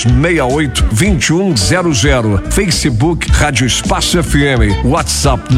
99268-2100. Facebook Rádio Espaço FM. WhatsApp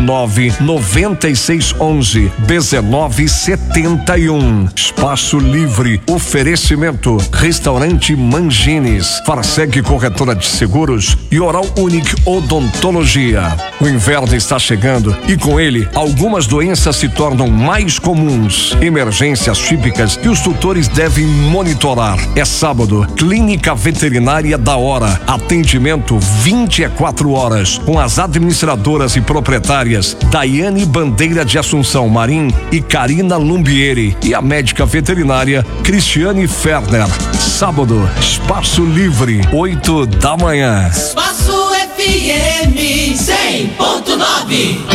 99611-1971. Espaço Livre. Oferecimento Restaurante Mangines, Faraseg Corretora de Seguros e Oral Unique Odontologia. O inverno está chegando e com ele algumas doenças se tornam mais comuns. Emergências típicas que os tutores devem monitorar. É sábado, Clínica Veterinária da Hora. Atendimento 24 horas com as administradoras e proprietárias Daiane Bandeira de Assunção Marim e Karina Lumbieri e a médica veterinária Cristiane Ferner. Sábado, Espaço Livre, 8 da manhã. Espaço FM 100.9.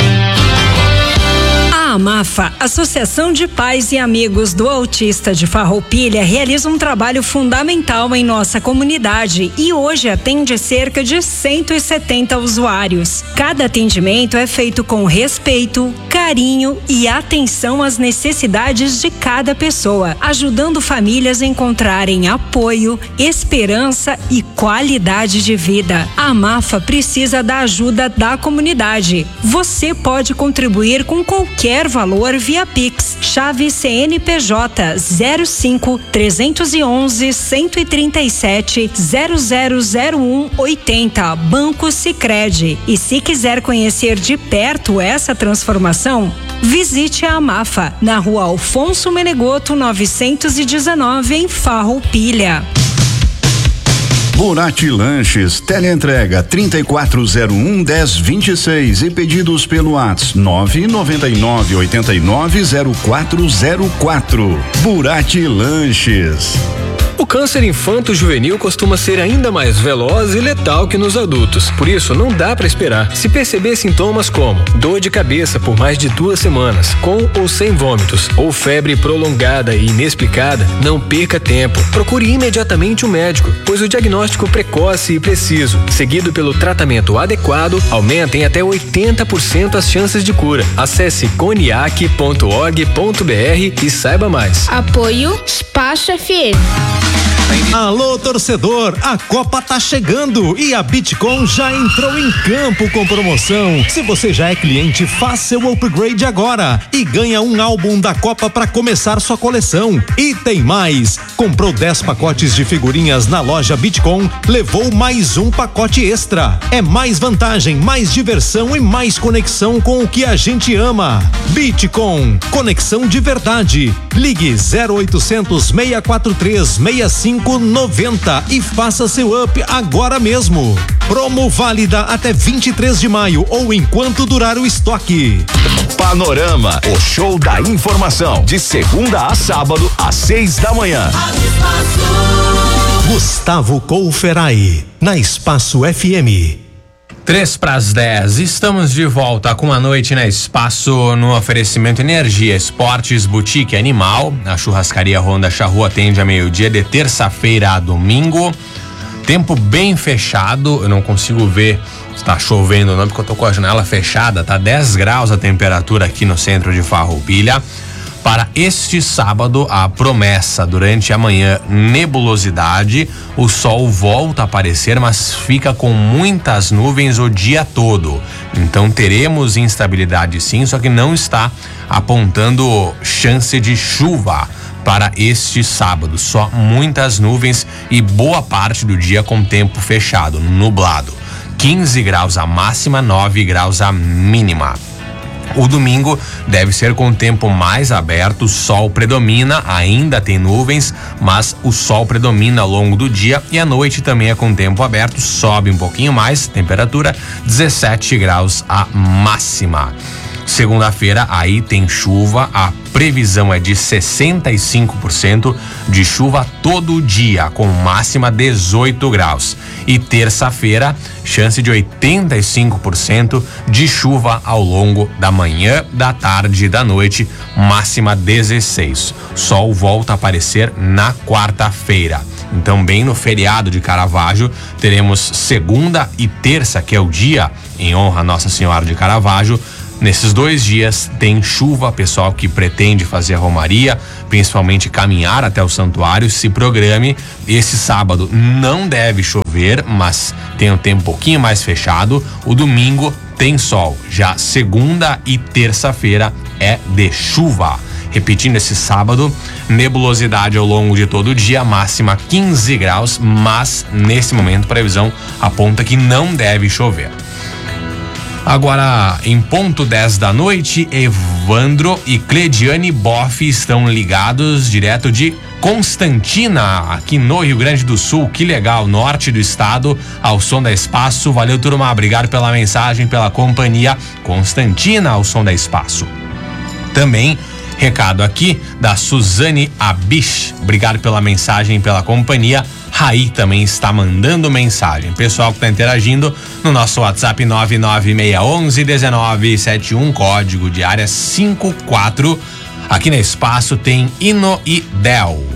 A AMAFA, Associação de Pais e Amigos do Autista de Farroupilha, realiza um trabalho fundamental em nossa comunidade e hoje atende cerca de 170 usuários. Cada atendimento é feito com respeito, carinho e atenção às necessidades de cada pessoa, ajudando famílias a encontrarem apoio, esperança e qualidade de vida. A AMAFA precisa da ajuda da comunidade. Você pode contribuir com qualquer valor via Pix, chave CNPJ 05 311 137 0001 80, Banco Sicredi. E se quiser conhecer de perto essa transformação, visite a AMAFA na Rua Alfonso Menegoto 919 em Farroupilha. Burati Lanches, teleentrega 3401-1026 e pedidos pelo WhatsApp 999-890404. Burati Lanches. O câncer infanto-juvenil costuma ser ainda mais veloz e letal que nos adultos. Por isso, não dá para esperar. Se perceber sintomas como dor de cabeça por mais de 2 semanas, com ou sem vômitos, ou febre prolongada e inexplicada, não perca tempo. Procure imediatamente um médico, pois o diagnóstico precoce e preciso, seguido pelo tratamento adequado, aumenta em até 80% as chances de cura. Acesse coniac.org.br e saiba mais. Apoio Espaço FM. Alô, torcedor, a Copa tá chegando e a Bitcom já entrou em campo com promoção. Se você já é cliente, faça seu upgrade agora e ganha um álbum da Copa para começar sua coleção. E tem mais, comprou 10 pacotes de figurinhas na loja Bitcom, levou mais um pacote extra. É mais vantagem, mais diversão e mais conexão com o que a gente ama. Bitcom, conexão de verdade. Ligue 0800 643 6590 e faça seu up agora mesmo. Promo válida até 23 de maio ou enquanto durar o estoque. Panorama, o show da informação, de segunda a sábado às 6 da manhã. Gustavo Couferai, na Espaço FM. 9:03, estamos de volta com a noite na Espaço no oferecimento Energia, Esportes, Boutique Animal. A churrascaria Ronda Charrua atende a meio-dia de terça-feira a domingo. Tempo bem fechado, eu não consigo ver se tá chovendo ou não, porque eu tô com a janela fechada. Tá 10 graus a temperatura aqui no centro de Farroupilha. Para este sábado, a promessa: durante a manhã, nebulosidade, o sol volta a aparecer, mas fica com muitas nuvens o dia todo. Então teremos instabilidade sim, só que não está apontando chance de chuva para este sábado. Só muitas nuvens e boa parte do dia com tempo fechado, nublado. 15 graus a máxima, 9 graus a mínima. O domingo deve ser com tempo mais aberto, o sol predomina, ainda tem nuvens, mas o sol predomina ao longo do dia e à noite também é com tempo aberto, sobe um pouquinho mais, temperatura 17 graus a máxima. Segunda-feira aí tem chuva, a previsão é de 65% de chuva todo dia, com máxima 18 graus. E terça-feira, chance de 85% de chuva ao longo da manhã, da tarde e da noite, máxima 16. Sol volta a aparecer na quarta-feira. Então, bem no feriado de Caravaggio, teremos segunda e terça, que é o dia em honra a Nossa Senhora de Caravaggio. Nesses 2 dias tem chuva, pessoal que pretende fazer a romaria, principalmente caminhar até o santuário, se programe. Esse sábado não deve chover, mas tem um tempo um pouquinho mais fechado. O domingo tem sol, já segunda e terça-feira é de chuva. Repetindo, esse sábado, nebulosidade ao longo de todo o dia, máxima 15 graus, mas nesse momento previsão aponta que não deve chover. Agora, em ponto 10 da noite, Evandro e Clediane Boff estão ligados direto de Constantina, aqui no Rio Grande do Sul. Que legal, norte do estado, ao som da Espaço. Valeu, turma, obrigado pela mensagem, pela companhia. Constantina, ao som da Espaço. Também recado aqui da Suzane Abish, obrigado pela mensagem, pela companhia. Raí também está mandando mensagem. Pessoal que está interagindo no nosso WhatsApp 99611-1971, código de área 54. Aqui na Espaço tem Hino e Del.